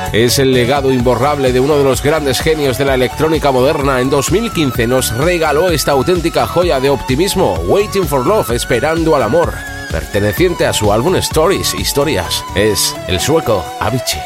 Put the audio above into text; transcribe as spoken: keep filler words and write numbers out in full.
Es el legado imborrable de uno de los grandes genios de la electrónica moderna. En dos mil quince nos regaló esta auténtica joya de optimismo, Waiting for Love, esperando al amor, perteneciente a su álbum Stories, Historias. Es el sueco Avicii.